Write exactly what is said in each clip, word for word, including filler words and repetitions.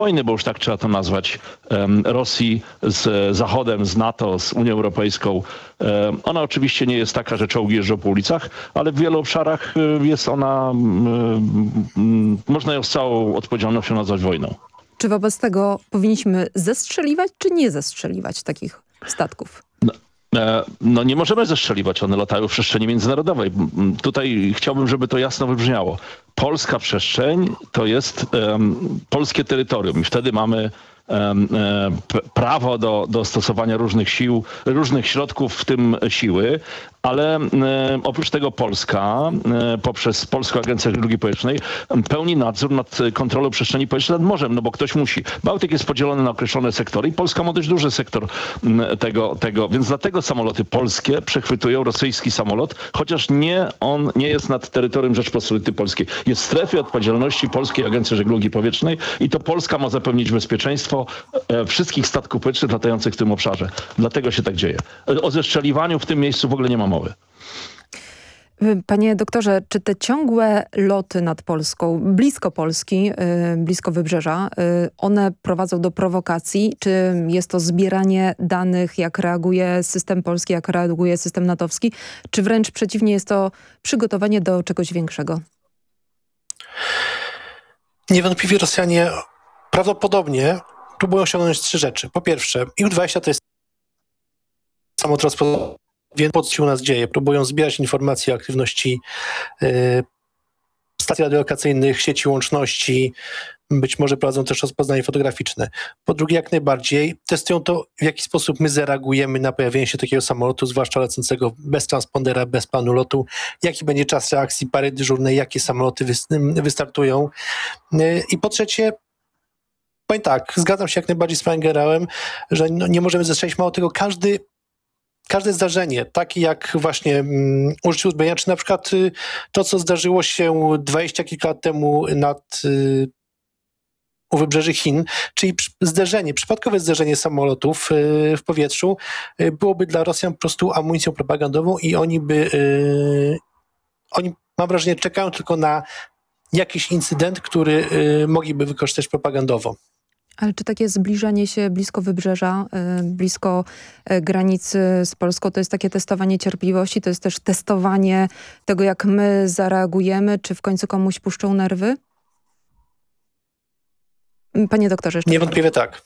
wojny, bo już tak trzeba to nazwać, Rosji z Zachodem, z NATO, z Unią Europejską. Ona oczywiście nie jest taka, że czołgi jeżdżą po ulicach, ale w wielu obszarach jest ona, można ją z całą odpowiedzialnością nazwać wojną. Czy wobec tego powinniśmy zestrzeliwać, czy nie zestrzeliwać takich statków? No. No nie możemy zestrzeliwać, one latają w przestrzeni międzynarodowej. Tutaj chciałbym, żeby to jasno wybrzmiało. Polska przestrzeń to jest um, polskie terytorium i wtedy mamy um, p- prawo do, do stosowania różnych sił, różnych środków, w tym siły, ale um, oprócz tego Polska um, poprzez Polską Agencję Żeglugi Powietrznej um, pełni nadzór nad kontrolą przestrzeni powietrznej nad morzem, no bo ktoś musi. Bałtyk jest podzielony na określone sektory i Polska ma dość duży sektor um, tego, tego, więc dlatego samoloty polskie przechwytują rosyjski samolot, chociaż nie, on nie jest nad terytorium Rzeczpospolitej Polskiej. Jest w strefie odpowiedzialności Polskiej Agencji Żeglugi Powietrznej i to Polska ma zapewnić bezpieczeństwo e, wszystkich statków powietrznych latających w tym obszarze. Dlatego się tak dzieje. O zestrzeliwaniu w tym miejscu w ogóle nie ma mowy. Panie doktorze, czy te ciągłe loty nad Polską, blisko Polski, yy, blisko wybrzeża, yy, one prowadzą do prowokacji? Czy jest to zbieranie danych, jak reaguje system polski, jak reaguje system natowski? Czy wręcz przeciwnie, jest to przygotowanie do czegoś większego? Niewątpliwie Rosjanie prawdopodobnie próbują osiągnąć trzy rzeczy. Po pierwsze, I U dwadzieścia to jest samolot rozpoznawczy, więc pod się u nas dzieje. Próbują zbierać informacje o aktywności y, stacji radiolokacyjnych, sieci łączności, być może prowadzą też rozpoznanie fotograficzne. Po drugie, jak najbardziej testują to, w jaki sposób my zareagujemy na pojawienie się takiego samolotu, zwłaszcza lecącego bez transpondera, bez planu lotu, jaki będzie czas reakcji pary dyżurnej, jakie samoloty wystartują. I po trzecie, powiem tak, zgadzam się jak najbardziej z panem generałem, że no, nie możemy zestrzelić, mało tego, każdy Każde zdarzenie, takie jak właśnie um, użycie uzbrojenia, czy na przykład y, to, co zdarzyło się dwadzieścia kilka lat temu nad, y, u wybrzeży Chin, czyli przy, zderzenie, przypadkowe zderzenie samolotów y, w powietrzu y, byłoby dla Rosjan po prostu amunicją propagandową i oni by, y, oni mam wrażenie czekają tylko na jakiś incydent, który y, mogliby wykorzystać propagandowo. Ale czy takie zbliżanie się blisko wybrzeża, y, blisko y, granicy z Polską, to jest takie testowanie cierpliwości, to jest też testowanie tego, jak my zareagujemy, czy w końcu komuś puszczą nerwy? Panie doktorze. Jeszcze Niewątpliwie tak.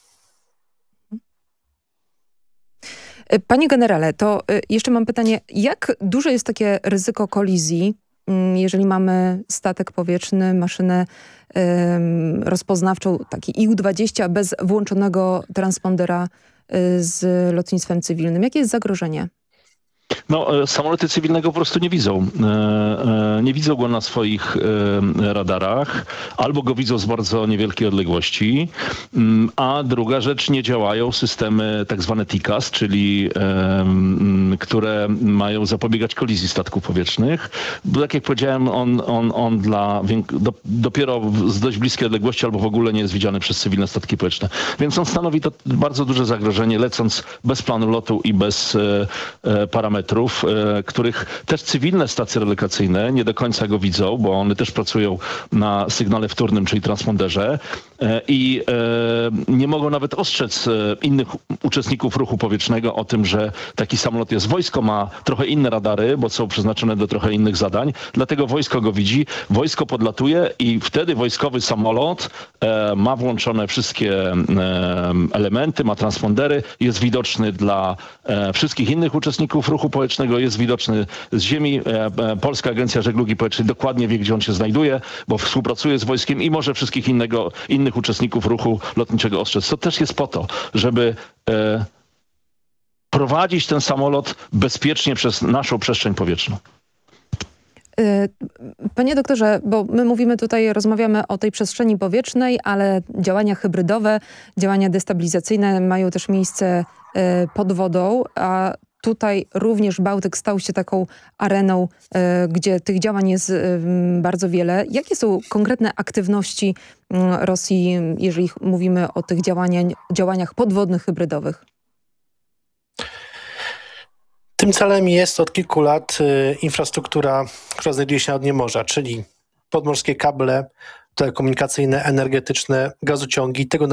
Panie generale, to y, jeszcze mam pytanie, jak duże jest takie ryzyko kolizji, jeżeli mamy statek powietrzny, maszynę ym, rozpoznawczą, taki I U dwadzieścia bez włączonego transpondera y, z lotnictwem cywilnym? Jakie jest zagrożenie? No, samoloty cywilnego po prostu nie widzą. Nie widzą go na swoich radarach, albo go widzą z bardzo niewielkiej odległości, a druga rzecz, nie działają systemy tak zwane T I C A S, czyli które mają zapobiegać kolizji statków powietrznych. Bo tak jak powiedziałem, on, on, on dla do, dopiero z dość bliskiej odległości albo w ogóle nie jest widziany przez cywilne statki powietrzne. Więc on stanowi to bardzo duże zagrożenie, lecąc bez planu lotu i bez parametrów, których też cywilne stacje relokacyjne nie do końca go widzą, bo one też pracują na sygnale wtórnym, czyli transponderze i nie mogą nawet ostrzec innych uczestników ruchu powietrznego o tym, że taki samolot jest. Wojsko ma trochę inne radary, bo są przeznaczone do trochę innych zadań, dlatego wojsko go widzi, wojsko podlatuje i wtedy wojskowy samolot ma włączone wszystkie elementy, ma transpondery, jest widoczny dla wszystkich innych uczestników ruchu powietrznego, jest widoczny z ziemi. Polska Agencja Żeglugi Powietrznej dokładnie wie, gdzie on się znajduje, bo współpracuje z wojskiem i może wszystkich innego, innych uczestników ruchu lotniczego ostrzec. To też jest po to, żeby e, prowadzić ten samolot bezpiecznie przez naszą przestrzeń powietrzną. Panie doktorze, bo my mówimy tutaj, rozmawiamy o tej przestrzeni powietrznej, ale działania hybrydowe, działania destabilizacyjne mają też miejsce pod wodą, a tutaj również Bałtyk stał się taką areną, y, gdzie tych działań jest y, bardzo wiele. Jakie są konkretne aktywności y, Rosji, jeżeli mówimy o tych działaniach, działaniach podwodnych, hybrydowych? Tym celem jest od kilku lat y, infrastruktura, która znajduje się na dnie morza, czyli podmorskie kable telekomunikacyjne, energetyczne, gazociągi. Tego